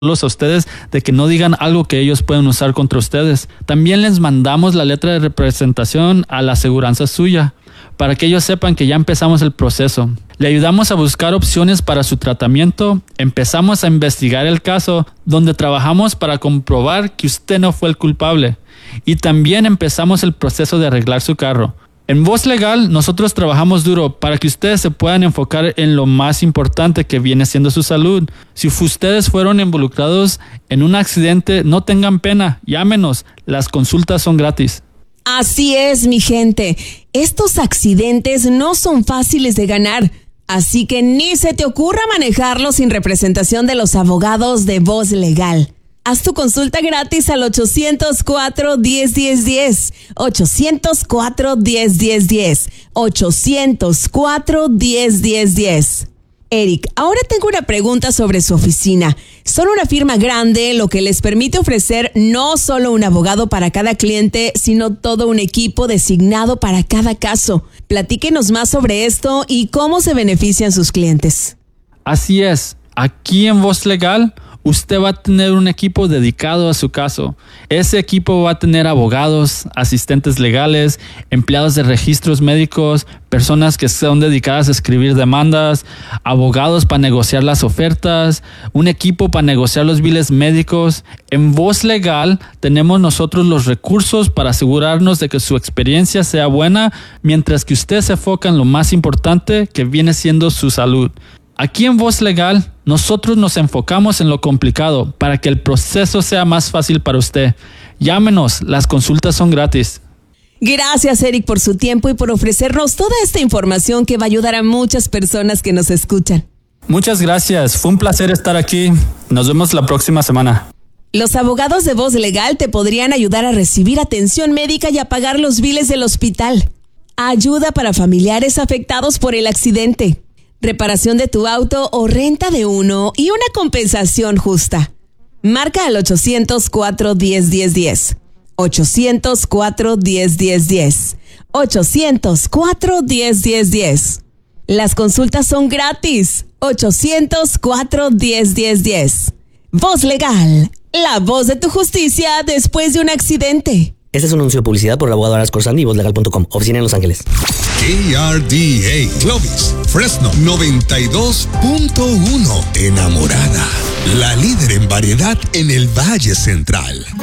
a ustedes de que no digan algo que ellos pueden usar contra ustedes. También les mandamos la letra de representación a la aseguranza suya para que ellos sepan que ya empezamos el proceso. Le ayudamos a buscar opciones para su tratamiento, empezamos a investigar el caso, donde trabajamos para comprobar que usted no fue el culpable, y también empezamos el proceso de arreglar su carro. En Voz Legal, nosotros trabajamos duro para que ustedes se puedan enfocar en lo más importante, que viene siendo su salud. Si ustedes fueron involucrados en un accidente, no tengan pena, llámenos, las consultas son gratis. Así es, mi gente. Estos accidentes no son fáciles de ganar, así que ni se te ocurra manejarlos sin representación de los abogados de Voz Legal. Haz tu consulta gratis al 804-101010. 804-101010. 804-101010. Eric, ahora tengo una pregunta sobre su oficina. Son una firma grande, lo que les permite ofrecer no solo un abogado para cada cliente, sino todo un equipo designado para cada caso. Platíquenos más sobre esto y cómo se benefician sus clientes. Así es, aquí en Voz Legal, usted va a tener un equipo dedicado a su caso. Ese equipo va a tener abogados, asistentes legales, empleados de registros médicos, personas que son dedicadas a escribir demandas, abogados para negociar las ofertas, un equipo para negociar los biles médicos. En Voz Legal tenemos nosotros los recursos para asegurarnos de que su experiencia sea buena, mientras que usted se enfoca en lo más importante, que viene siendo su salud. Aquí en Voz Legal, nosotros nos enfocamos en lo complicado para que el proceso sea más fácil para usted. Llámenos, las consultas son gratis. Gracias, Eric, por su tiempo y por ofrecernos toda esta información que va a ayudar a muchas personas que nos escuchan. Muchas gracias, fue un placer estar aquí. Nos vemos la próxima semana. Los abogados de Voz Legal te podrían ayudar a recibir atención médica y a pagar los biles del hospital. Ayuda para familiares afectados por el accidente. Reparación de tu auto o renta de uno y una compensación justa. Marca al 804-101010. 804-101010. 804-101010. Las consultas son gratis. 804-101010. Voz Legal, la voz de tu justicia después de un accidente. Este es un anuncio de publicidad por el abogado Aras Corzani y vozlegal.com. Oficina en Los Ángeles. KRDA Clovis, Fresno 92.1. Enamorada, la líder en variedad en el Valle Central.